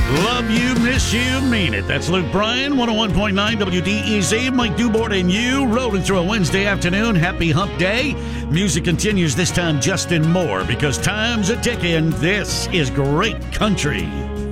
Love you, miss you, mean it. That's Luke Bryan, 101.9 WDEZ. Mike Dubort and you rolling through a Wednesday afternoon. Happy hump day. Music continues, this time Justin Moore, because time's a ticking. This is great country.